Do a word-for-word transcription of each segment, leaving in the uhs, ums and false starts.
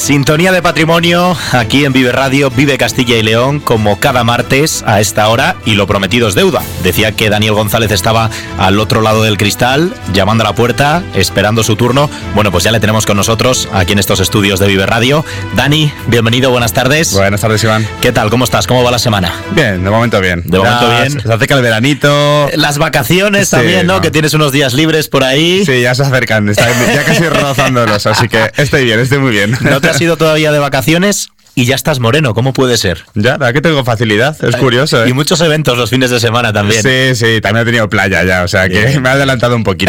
Sintonía de patrimonio aquí en Vive Radio, Vive Castilla y León, como cada martes a esta hora, y lo prometido es deuda. Decía que Daniel González estaba al otro lado del cristal, llamando a la puerta, esperando su turno. Bueno, pues ya le tenemos con nosotros aquí en estos estudios de Vive Radio. Dani, bienvenido, buenas tardes. Buenas tardes, Iván. ¿Qué tal? ¿Cómo estás? ¿Cómo va la semana? Bien, de momento bien. De momento ya bien. Se acerca el veranito. Las vacaciones Sí, también, ¿no? no. Que tienes unos días libres por ahí. Sí, ya se acercan, está ya casi rozándolos, así que estoy bien, estoy muy bien. ¿No te has ido todavía de vacaciones? Y ya estás moreno, ¿cómo puede ser? Ya, la verdad que tengo facilidad, es curioso, ¿eh? Y muchos eventos los fines de semana también. Sí, sí, también he tenido playa ya, o sea que Bien. me ha adelantado un poquito.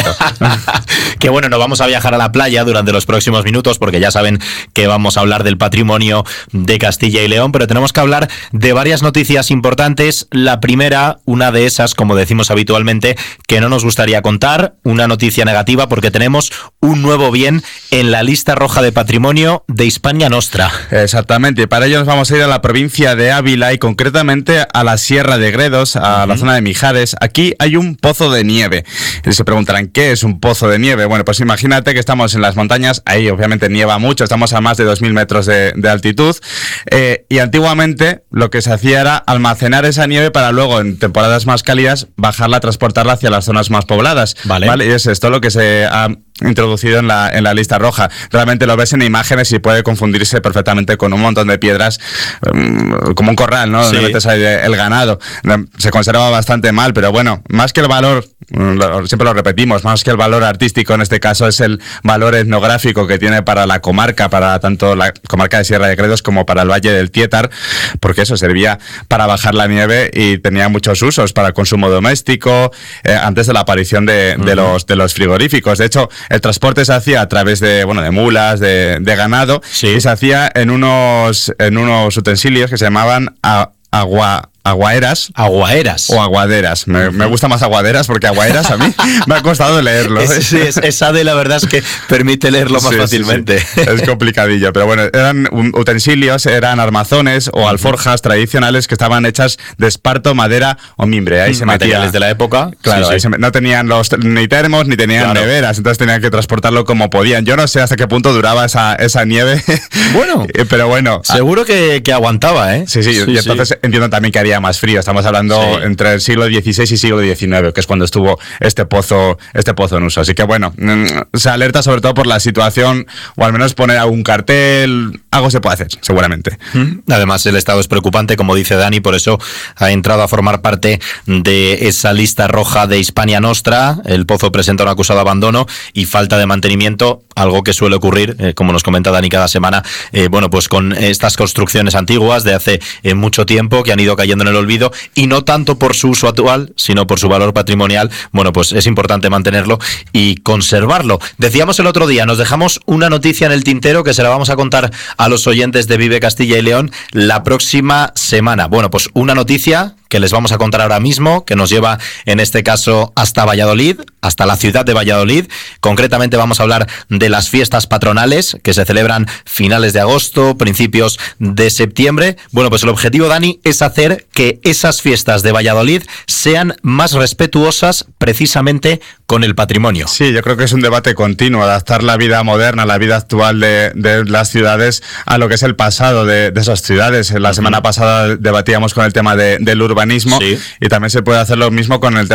Que bueno, no vamos a viajar a la playa durante los próximos minutos porque ya saben que vamos a hablar del patrimonio de Castilla y León, pero tenemos que hablar de varias noticias importantes. La primera, una de esas, como decimos habitualmente, que no nos gustaría contar, una noticia negativa porque tenemos un nuevo bien en la lista roja de patrimonio de Hispania Nostra. Exactamente, y para ello nos vamos a ir a la provincia de Ávila y concretamente a la Sierra de Gredos, a uh-huh. la zona de Mijares. Aquí hay un pozo de nieve. Y se preguntarán, ¿qué es un pozo de nieve? Bueno, pues imagínate que estamos en las montañas, ahí obviamente nieva mucho, estamos a más de dos mil metros de, de altitud, eh, y antiguamente lo que se hacía era almacenar esa nieve para luego, en temporadas más cálidas, bajarla, transportarla hacia las zonas más pobladas. Vale. ¿Vale? Y es esto lo que se ha introducido en la, en la lista roja. Realmente lo ves en imágenes y puede confundirse perfectamente con un montón de piedras, um, como un corral, ¿no? Sí. Donde metes ahí el ganado. Se conserva bastante mal, pero bueno, más que el valor, siempre lo repetimos, más que el valor artístico en este caso es el valor etnográfico que tiene para la comarca, para tanto la comarca de Sierra de Gredos como para el Valle del Tietar, porque eso servía para bajar la nieve y tenía muchos usos para el consumo doméstico, eh, antes de la aparición de, de, uh-huh. los, de los frigoríficos. De hecho, el transporte se hacía a través de, bueno, de mulas, de, de ganado, sí. y se hacía en unos, en unos utensilios que se llamaban a, agua... Aguaeras. Aguaeras. O aguaderas. Me, me gusta más aguaderas porque aguaeras a mí me ha costado leerlo. Es, sí, es, esa de la verdad es que permite leerlo más sí, fácilmente. Sí, sí. Es complicadillo, pero bueno, eran utensilios, eran armazones o alforjas tradicionales que estaban hechas de esparto, madera o mimbre. Ahí se Materiales metía, de la época. Claro, sí, ahí sí. Se, no tenían los ni termos ni tenían claro. neveras, entonces tenían que transportarlo como podían. Yo no sé hasta qué punto duraba esa, esa nieve. Bueno, pero bueno. Seguro que, que aguantaba, ¿eh? Sí, sí, sí y entonces sí. entiendo también que haría más frío. Estamos hablando sí. entre el siglo dieciséis y siglo diecinueve, que es cuando estuvo este pozo, este pozo en uso. Así que bueno, se alerta sobre todo por la situación, o al menos poner algún cartel, algo se puede hacer, seguramente. Además, el estado es preocupante, como dice Dani, por eso ha entrado a formar parte de esa lista roja de Hispania Nostra. El pozo presenta un acusado abandono y falta de mantenimiento, algo que suele ocurrir, eh, como nos comenta Dani cada semana, eh, bueno, pues con estas construcciones antiguas de hace eh, mucho tiempo que han ido cayendo en el olvido, y no tanto por su uso actual, sino por su valor patrimonial. Bueno, pues es importante mantenerlo y conservarlo. Decíamos el otro día, nos dejamos una noticia en el tintero que se la vamos a contar a los oyentes de Vive Castilla y León la próxima semana. Bueno, pues una noticia que les vamos a contar ahora mismo, que nos lleva en este caso hasta Valladolid, hasta la ciudad de Valladolid. Concretamente vamos a hablar de las fiestas patronales que se celebran finales de agosto, principios de septiembre. Bueno, pues el objetivo, Dani, es hacer que esas fiestas de Valladolid sean más respetuosas precisamente con el patrimonio. Sí, yo creo que es un debate continuo, adaptar la vida moderna, la vida actual de, de las ciudades a lo que es el pasado de, de esas ciudades. La uh-huh. semana pasada debatíamos con el tema de, del urbanismo, sí. y también se puede hacer lo mismo con el tema